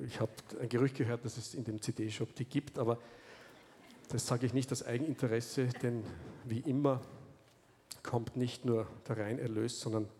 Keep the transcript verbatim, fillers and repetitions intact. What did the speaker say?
ich habe ein Gerücht gehört, dass es in dem C D-Shop die gibt, aber das sage ich nicht aus Eigeninteresse, denn wie immer kommt nicht nur der Reinerlös, sondern